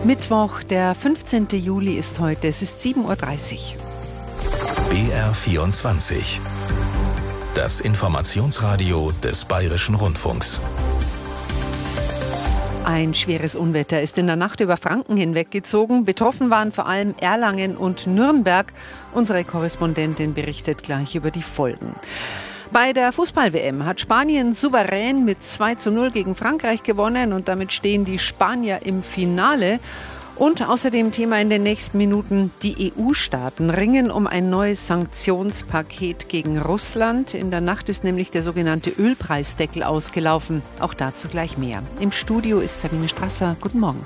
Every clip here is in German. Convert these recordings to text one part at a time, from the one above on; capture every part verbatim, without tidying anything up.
Mittwoch, der fünfzehnten Juli ist heute. Es ist sieben Uhr dreißig. B R vierundzwanzig. Das Informationsradio des Bayerischen Rundfunks. Ein schweres Unwetter ist in der Nacht über Franken hinweggezogen. Betroffen waren vor allem Erlangen und Nürnberg. Unsere Korrespondentin berichtet gleich über die Folgen. Bei der Fußball-W M hat Spanien souverän mit zwei zu null gegen Frankreich gewonnen und damit stehen die Spanier im Finale. Und außerdem Thema in den nächsten Minuten: Die E U-Staaten ringen um ein neues Sanktionspaket gegen Russland. In der Nacht ist nämlich der sogenannte Ölpreisdeckel ausgelaufen. Auch dazu gleich mehr. Im Studio ist Sabine Strasser. Guten Morgen.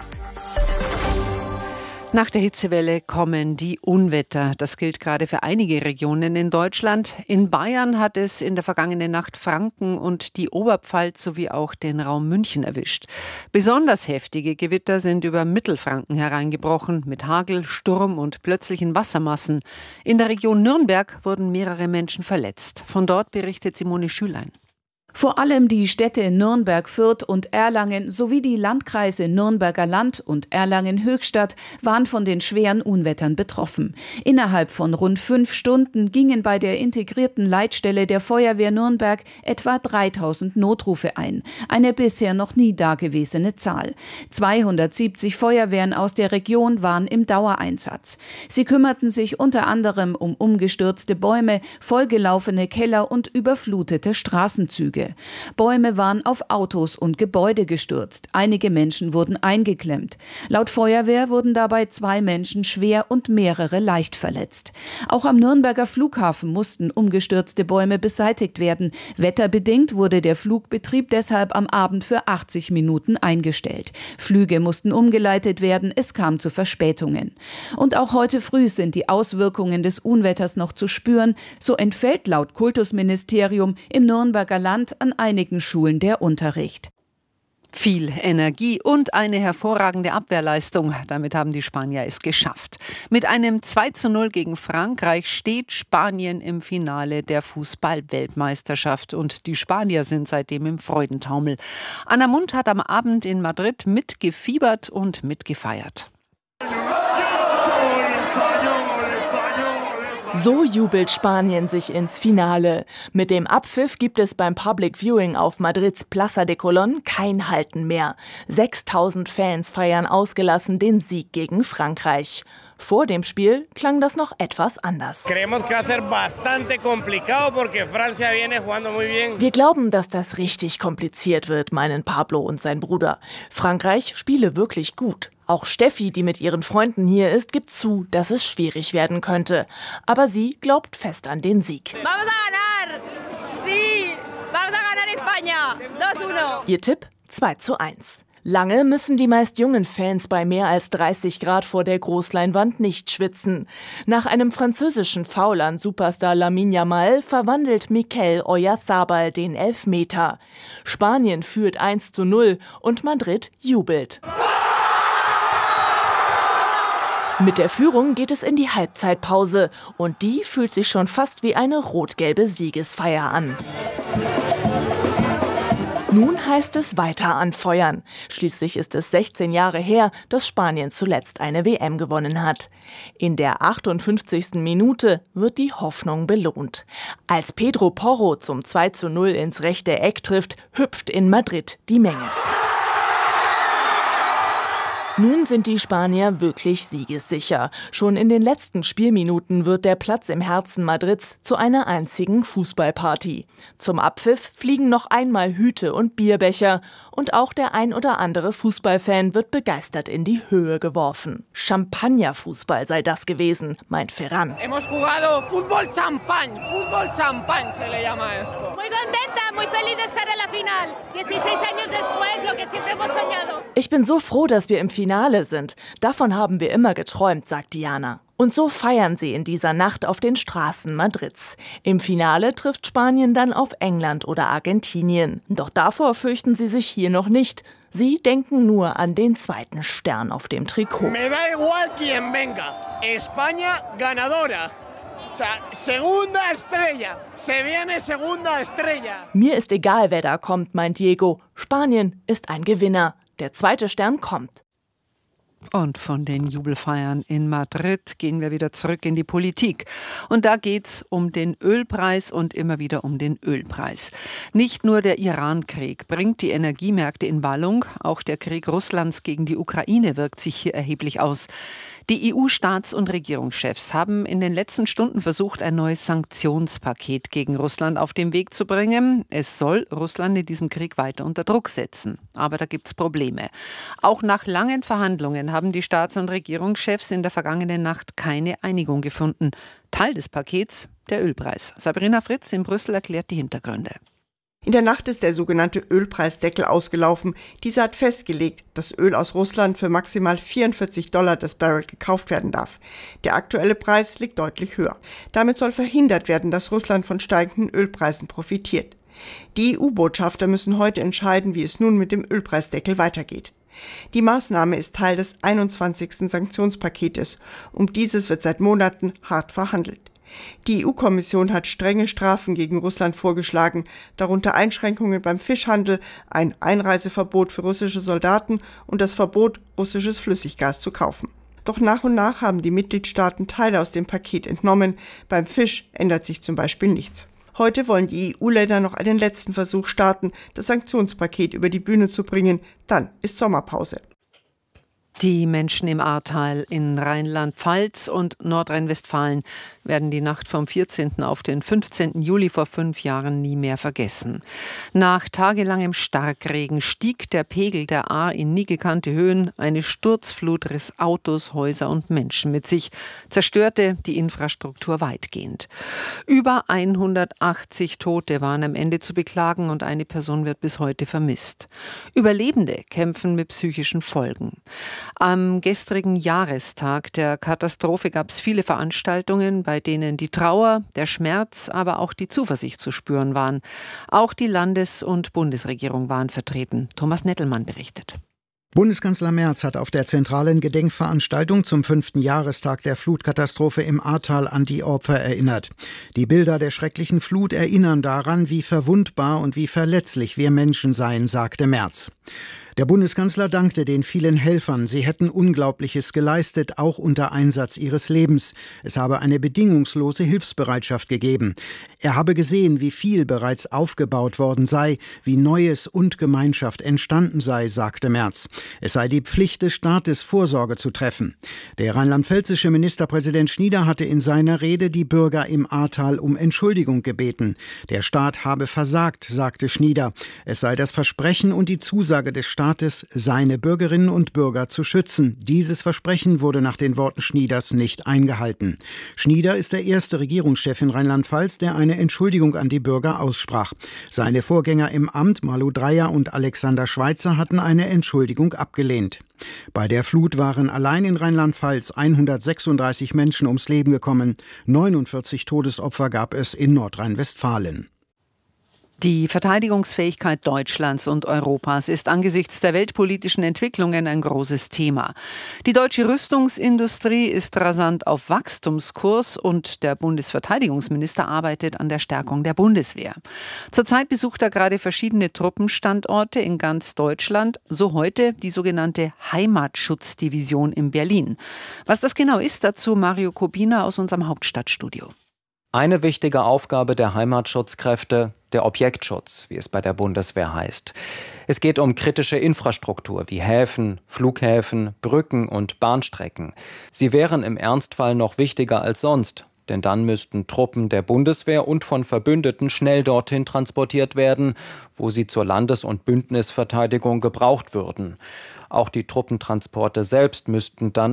Nach der Hitzewelle kommen die Unwetter. Das gilt gerade für einige Regionen in Deutschland. In Bayern hat es in der vergangenen Nacht Franken und die Oberpfalz sowie auch den Raum München erwischt. Besonders heftige Gewitter sind über Mittelfranken hereingebrochen, mit Hagel, Sturm und plötzlichen Wassermassen. In der Region Nürnberg wurden mehrere Menschen verletzt. Von dort berichtet Simone Schülein. Vor allem die Städte Nürnberg, Fürth und Erlangen sowie die Landkreise Nürnberger Land und Erlangen-Höchstadt waren von den schweren Unwettern betroffen. Innerhalb von rund fünf Stunden gingen bei der integrierten Leitstelle der Feuerwehr Nürnberg etwa dreitausend Notrufe ein. Eine bisher noch nie dagewesene Zahl. zweihundertsiebzig Feuerwehren aus der Region waren im Dauereinsatz. Sie kümmerten sich unter anderem um umgestürzte Bäume, vollgelaufene Keller und überflutete Straßenzüge. Bäume waren auf Autos und Gebäude gestürzt. Einige Menschen wurden eingeklemmt. Laut Feuerwehr wurden dabei zwei Menschen schwer und mehrere leicht verletzt. Auch am Nürnberger Flughafen mussten umgestürzte Bäume beseitigt werden. Wetterbedingt wurde der Flugbetrieb deshalb am Abend für achtzig Minuten eingestellt. Flüge mussten umgeleitet werden, es kam zu Verspätungen. Und auch heute früh sind die Auswirkungen des Unwetters noch zu spüren. So entfällt laut Kultusministerium im Nürnberger Land an einigen Schulen der Unterricht. Viel Energie und eine hervorragende Abwehrleistung. Damit haben die Spanier es geschafft. Mit einem zwei zu null gegen Frankreich steht Spanien im Finale der Fußball-Weltmeisterschaft. Und die Spanier sind seitdem im Freudentaumel. Anna Mundt hat am Abend in Madrid mitgefiebert und mitgefeiert. So jubelt Spanien sich ins Finale. Mit dem Abpfiff gibt es beim Public Viewing auf Madrids Plaza de Colón kein Halten mehr. sechstausend Fans feiern ausgelassen den Sieg gegen Frankreich. Vor dem Spiel klang das noch etwas anders. Wir glauben, dass das richtig kompliziert wird, meinen Pablo und sein Bruder. Frankreich spiele wirklich gut. Auch Steffi, die mit ihren Freunden hier ist, gibt zu, dass es schwierig werden könnte. Aber sie glaubt fest an den Sieg. Vamos a ganar! Sí! Vamos a ganar España! dos zu null. Ihr Tipp? zwei zu eins. Lange müssen die meist jungen Fans bei mehr als dreißig Grad vor der Großleinwand nicht schwitzen. Nach einem französischen Foul an Superstar Lamine Yamal verwandelt Mikel Oyarzabal den Elfmeter. Spanien führt eins zu null und Madrid jubelt. Mit der Führung geht es in die Halbzeitpause und die fühlt sich schon fast wie eine rot-gelbe Siegesfeier an. Nun heißt es weiter anfeuern. Schließlich ist es sechzehn Jahre her, dass Spanien zuletzt eine W M gewonnen hat. In der achtundfünfzigsten Minute wird die Hoffnung belohnt. Als Pedro Porro zum zwei zu null ins rechte Eck trifft, hüpft in Madrid die Menge. Nun sind die Spanier wirklich siegessicher. Schon in den letzten Spielminuten wird der Platz im Herzen Madrids zu einer einzigen Fußballparty. Zum Abpfiff fliegen noch einmal Hüte und Bierbecher und auch der ein oder andere Fußballfan wird begeistert in die Höhe geworfen. Champagnerfußball sei das gewesen, meint Ferran. Hemos jugado fútbol champán, fútbol champán se le llama esto. Muy contenta, muy feliz de estar en la final. dieciséis años después, lo que siempre hemos soñado. Ich bin so froh, dass wir im Finale sind. Davon haben wir immer geträumt, sagt Diana. Und so feiern sie in dieser Nacht auf den Straßen Madrids. Im Finale trifft Spanien dann auf England oder Argentinien. Doch davor fürchten sie sich hier noch nicht. Sie denken nur an den zweiten Stern auf dem Trikot. Me da igual quien venga. España ganadora. O sea, segunda estrella. Se viene segunda estrella. Mir ist egal, wer da kommt, meint Diego. Spanien ist ein Gewinner. Der zweite Stern kommt. Und von den Jubelfeiern in Madrid gehen wir wieder zurück in die Politik. Und da geht's um den Ölpreis und immer wieder um den Ölpreis. Nicht nur der Iran-Krieg bringt die Energiemärkte in Wallung, auch der Krieg Russlands gegen die Ukraine wirkt sich hier erheblich aus. Die E U-Staats- und Regierungschefs haben in den letzten Stunden versucht, ein neues Sanktionspaket gegen Russland auf den Weg zu bringen. Es soll Russland in diesem Krieg weiter unter Druck setzen. Aber da gibt's Probleme. Auch nach langen Verhandlungen haben die Staats- und Regierungschefs in der vergangenen Nacht keine Einigung gefunden. Teil des Pakets der Ölpreis. Sabrina Fritz in Brüssel erklärt die Hintergründe. In der Nacht ist der sogenannte Ölpreisdeckel ausgelaufen. Dieser hat festgelegt, dass Öl aus Russland für maximal vierundvierzig Dollar das Barrel gekauft werden darf. Der aktuelle Preis liegt deutlich höher. Damit soll verhindert werden, dass Russland von steigenden Ölpreisen profitiert. Die E U-Botschafter müssen heute entscheiden, wie es nun mit dem Ölpreisdeckel weitergeht. Die Maßnahme ist Teil des einundzwanzigsten Sanktionspaketes. Um dieses wird seit Monaten hart verhandelt. Die E U-Kommission hat strenge Strafen gegen Russland vorgeschlagen, darunter Einschränkungen beim Fischhandel, ein Einreiseverbot für russische Soldaten und das Verbot, russisches Flüssiggas zu kaufen. Doch nach und nach haben die Mitgliedstaaten Teile aus dem Paket entnommen. Beim Fisch ändert sich zum Beispiel nichts. Heute wollen die E U-Länder noch einen letzten Versuch starten, das Sanktionspaket über die Bühne zu bringen. Dann ist Sommerpause. Die Menschen im Ahrtal in Rheinland-Pfalz und Nordrhein-Westfalen werden die Nacht vom vierzehnten auf den fünfzehnten Juli vor fünf Jahren nie mehr vergessen. Nach tagelangem Starkregen stieg der Pegel der Ahr in nie gekannte Höhen. Eine Sturzflut riss Autos, Häuser und Menschen mit sich, zerstörte die Infrastruktur weitgehend. Über hundertachtzig Tote waren am Ende zu beklagen und eine Person wird bis heute vermisst. Überlebende kämpfen mit psychischen Folgen. Am gestrigen Jahrestag der Katastrophe gab es viele Veranstaltungen, bei denen die Trauer, der Schmerz, aber auch die Zuversicht zu spüren waren. Auch die Landes- und Bundesregierung waren vertreten. Thomas Nettelmann berichtet. Bundeskanzler Merz hat auf der zentralen Gedenkveranstaltung zum fünften Jahrestag der Flutkatastrophe im Ahrtal an die Opfer erinnert. Die Bilder der schrecklichen Flut erinnern daran, wie verwundbar und wie verletzlich wir Menschen seien, sagte Merz. Der Bundeskanzler dankte den vielen Helfern. Sie hätten Unglaubliches geleistet, auch unter Einsatz ihres Lebens. Es habe eine bedingungslose Hilfsbereitschaft gegeben. Er habe gesehen, wie viel bereits aufgebaut worden sei, wie Neues und Gemeinschaft entstanden sei, sagte Merz. Es sei die Pflicht des Staates, Vorsorge zu treffen. Der rheinland-pfälzische Ministerpräsident Schnieder hatte in seiner Rede die Bürger im Ahrtal um Entschuldigung gebeten. Der Staat habe versagt, sagte Schnieder. Es sei das Versprechen und die Zusage des Staates, seine Bürgerinnen und Bürger zu schützen. Dieses Versprechen wurde nach den Worten Schnieders nicht eingehalten. Schnieder ist der erste Regierungschef in Rheinland-Pfalz, der eine Entschuldigung an die Bürger aussprach. Seine Vorgänger im Amt, Malu Dreyer und Alexander Schweitzer, hatten eine Entschuldigung abgelehnt. Bei der Flut waren allein in Rheinland-Pfalz hundertsechsunddreißig Menschen ums Leben gekommen. neunundvierzig Todesopfer gab es in Nordrhein-Westfalen. Die Verteidigungsfähigkeit Deutschlands und Europas ist angesichts der weltpolitischen Entwicklungen ein großes Thema. Die deutsche Rüstungsindustrie ist rasant auf Wachstumskurs und der Bundesverteidigungsminister arbeitet an der Stärkung der Bundeswehr. Zurzeit besucht er gerade verschiedene Truppenstandorte in ganz Deutschland, so heute die sogenannte Heimatschutzdivision in Berlin. Was das genau ist, dazu Mario Kobina aus unserem Hauptstadtstudio. Eine wichtige Aufgabe der Heimatschutzkräfte, der Objektschutz, wie es bei der Bundeswehr heißt. Es geht um kritische Infrastruktur wie Häfen, Flughäfen, Brücken und Bahnstrecken. Sie wären im Ernstfall noch wichtiger als sonst, denn dann müssten Truppen der Bundeswehr und von Verbündeten schnell dorthin transportiert werden, wo sie zur Landes- und Bündnisverteidigung gebraucht würden. Auch die Truppentransporte selbst müssten dann